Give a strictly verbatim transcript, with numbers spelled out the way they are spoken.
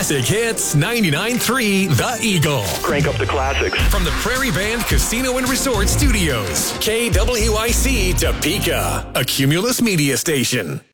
Classic Hits ninety-nine point three The Eagle. Crank up the classics. From the Prairie Band Casino and Resort Studios. K W I C Topeka, a Cumulus media station.